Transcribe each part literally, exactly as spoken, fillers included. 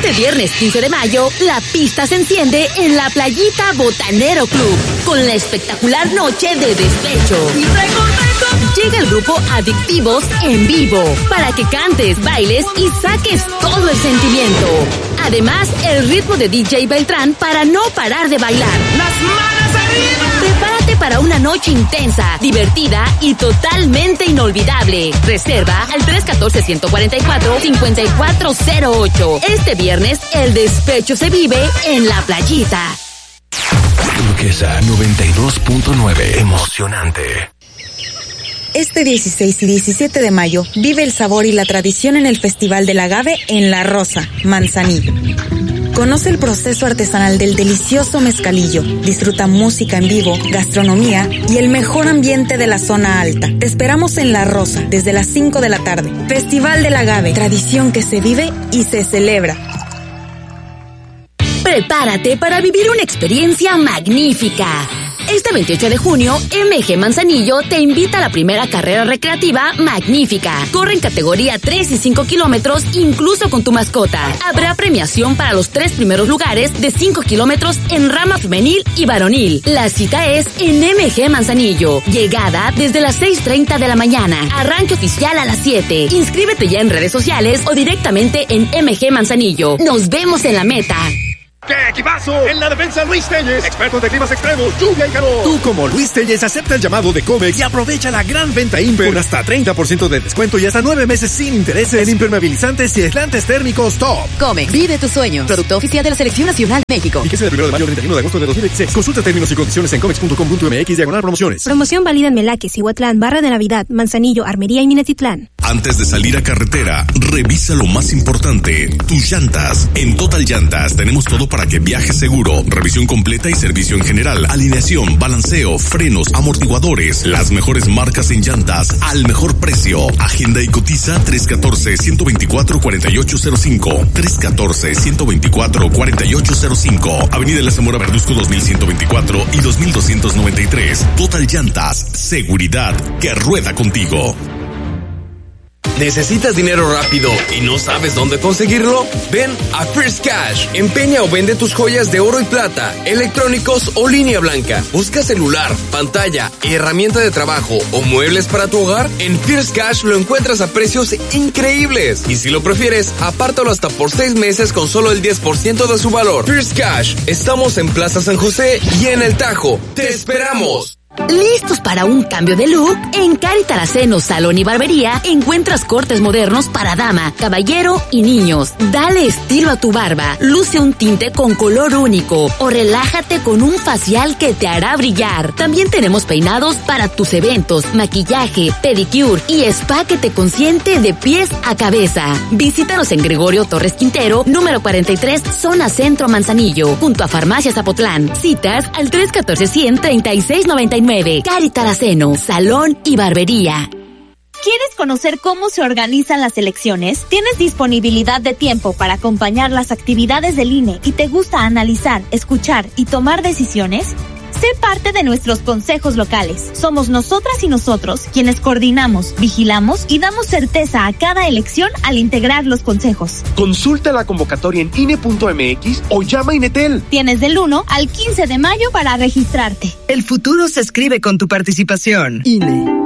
Este viernes quince de mayo, la pista se enciende en la Playita Botanero Club con la espectacular noche de despecho. Llega el grupo Adictivos en vivo para que cantes, bailes y saques todo el sentimiento. Además, el ritmo de D J Beltrán para no parar de bailar. ¡Las manos arriba! Prepárate para una noche intensa, divertida y totalmente inolvidable. Reserva al tres uno cuatro, uno cuatro cuatro, cinco cuatro cero ocho. Este viernes, el despecho se vive en la Playita. Turquesa noventa y dos punto nueve. Emocionante. Este dieciséis y diecisiete de mayo, vive el sabor y la tradición en el Festival del Agave en La Rosa, Manzanillo. Conoce el proceso artesanal del delicioso mezcalillo, disfruta música en vivo, gastronomía y el mejor ambiente de la zona alta. Te esperamos en La Rosa desde las cinco de la tarde. Festival del Agave, tradición que se vive y se celebra. Prepárate para vivir una experiencia magnífica. Este veintiocho de junio, M G Manzanillo te invita a la primera carrera recreativa magnífica. Corre en categoría tres y cinco kilómetros, incluso con tu mascota. Habrá premiación para los tres primeros lugares de cinco kilómetros en rama femenil y varonil. La cita es en M G Manzanillo. Llegada desde las seis treinta de la mañana. Arranque oficial a las siete. Inscríbete ya en redes sociales o directamente en M G Manzanillo. Nos vemos en la meta. ¡Qué equipazo! En la defensa, Luis Telles, expertos de climas extremos, lluvia y calor. Tú, como Luis Telles, acepta el llamado de Comex y aprovecha la gran venta Imper con hasta treinta por ciento de descuento y hasta nueve meses sin intereses en impermeabilizantes y aislantes térmicos top. Comex, vive tus sueños. Producto oficial de la Selección Nacional México. Y que sea del primero de mayo al treinta y uno de agosto de dos mil veintiséis. Consulta términos y condiciones en comex punto com punto m x diagonal promociones. Promoción válida en Melaques, Cihuatlán, Barra de Navidad, Manzanillo, Armería y Minatitlán. Antes de salir a carretera, revisa lo más importante, tus llantas. En Total Llantas tenemos todo para que viajes seguro, revisión completa y servicio en general, alineación, balanceo, frenos, amortiguadores, las mejores marcas en llantas al mejor precio. Agenda y cotiza tres uno cuatro, uno dos cuatro, cuatro ocho cero cinco, tres uno cuatro, uno dos cuatro, cuatro ocho cero cinco, Avenida La Zamora Verduzco dos mil ciento veinticuatro y dos mil doscientos noventa y tres. Total Llantas, seguridad que rueda contigo. ¿Necesitas dinero rápido y no sabes dónde conseguirlo? Ven a First Cash. Empeña o vende tus joyas de oro y plata, electrónicos o línea blanca. Busca celular, pantalla, herramienta de trabajo o muebles para tu hogar. En First Cash lo encuentras a precios increíbles. Y si lo prefieres, apártalo hasta por seis meses con solo el diez por ciento de su valor. First Cash. Estamos en Plaza San José y en El Tajo. ¡Te esperamos! ¿Listos para un cambio de look? En Cari Taraceno Salón y Barbería encuentras cortes modernos para dama, caballero y niños. Dale estilo a tu barba, luce un tinte con color único o relájate con un facial que te hará brillar. También tenemos peinados para tus eventos, maquillaje, pedicure y spa que te consiente de pies a cabeza. Visítanos en Gregorio Torres Quintero, número cuarenta y tres, zona Centro Manzanillo, junto a Farmacia Zapotlán. Citas al tres uno cuatro, cien, treinta y seis noventa y nueve. Cari Taraceno, Salón y Barbería. ¿Quieres conocer cómo se organizan las elecciones? ¿Tienes disponibilidad de tiempo para acompañar las actividades del I N E y te gusta analizar, escuchar y tomar decisiones? Sé parte de nuestros consejos locales. Somos nosotras y nosotros quienes coordinamos, vigilamos y damos certeza a cada elección al integrar los consejos. Consulta la convocatoria en I N E punto m x o llama a Inetel. Tienes del uno al quince de mayo para registrarte. El futuro se escribe con tu participación. I N E.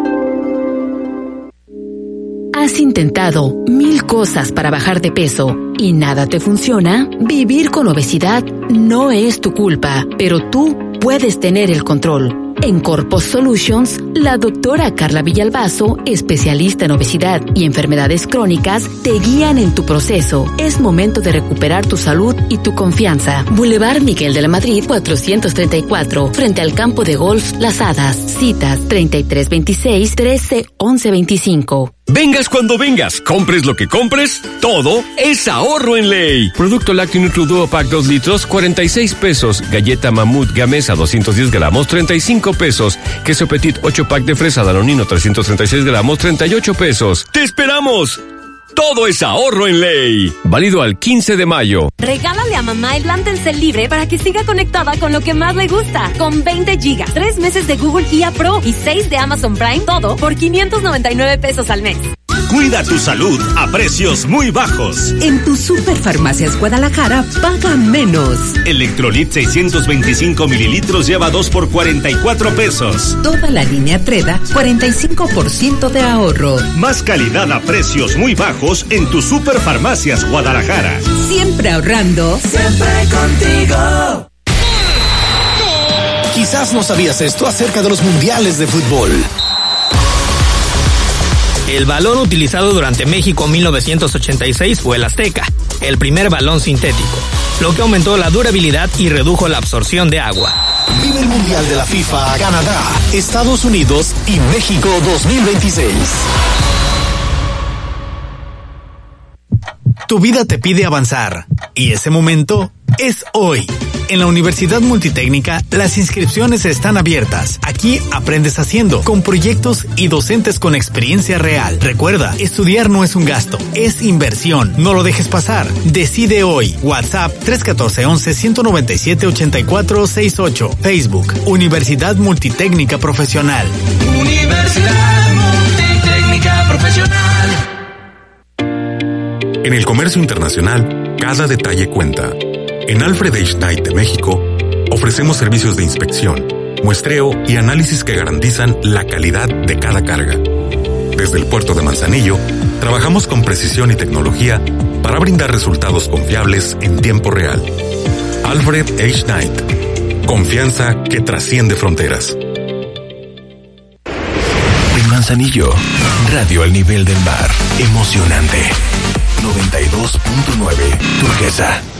¿Has intentado mil cosas para bajar de peso y nada te funciona? Vivir con obesidad no es tu culpa, pero tú puedes tener el control. En Corpus Solutions, la doctora Carla Villalbazo, especialista en obesidad y enfermedades crónicas, te guían en tu proceso. Es momento de recuperar tu salud y tu confianza. Boulevard Miguel de la Madrid, cuatrocientos treinta y cuatro, frente al campo de golf Las Hadas. Citas treinta y tres veintiséis, trece once veinticinco. Vengas cuando vengas, compres lo que compres, todo es ahorro en Ley. Producto lácteo Nutriduo Pack dos litros, cuarenta y seis pesos. Galleta Mamut Gamesa doscientos diez gramos, treinta y cinco pesos. Queso Petit ocho pack de fresa Danonino trescientos treinta y seis gramos, treinta y ocho pesos. ¡Te esperamos! Todo es ahorro en Ley. Válido al quince de mayo. Regálale a mamá el plan Telcel Libre para que siga conectada con lo que más le gusta. Con veinte gigas, tres meses de Google I A Pro y seis de Amazon Prime, todo por quinientos noventa y nueve pesos al mes. Cuida tu salud a precios muy bajos. En tu Superfarmacias Guadalajara, paga menos. Electrolit seiscientos veinticinco mililitros lleva dos por cuarenta y cuatro pesos. Toda la línea Treda, cuarenta y cinco por ciento de ahorro. Más calidad a precios muy bajos en tu Superfarmacias Guadalajara. Siempre ahorrando. Siempre contigo. Quizás no sabías esto acerca de los mundiales de fútbol. El balón utilizado durante México mil novecientos ochenta y seis fue el Azteca, el primer balón sintético, lo que aumentó la durabilidad y redujo la absorción de agua. Vive el Mundial de la FIFA, Canadá, Estados Unidos y México dos mil veintiséis. Tu vida te pide avanzar, y ese momento es hoy. En la Universidad Multitécnica, las inscripciones están abiertas. Aquí aprendes haciendo, con proyectos y docentes con experiencia real. Recuerda, estudiar no es un gasto, es inversión. No lo dejes pasar. Decide hoy. WhatsApp tres uno cuatro, once, ciento noventa y siete, ochenta y cuatro sesenta y ocho. Facebook, Universidad Multitécnica Profesional. Universidad Multitécnica Profesional. En el comercio internacional, cada detalle cuenta. En Alfred H. Knight de México, ofrecemos servicios de inspección, muestreo y análisis que garantizan la calidad de cada carga. Desde el puerto de Manzanillo, trabajamos con precisión y tecnología para brindar resultados confiables en tiempo real. Alfred H. Knight. Confianza que trasciende fronteras. En Manzanillo, radio al nivel del mar. Emocionante. noventa y dos punto nueve Turquesa.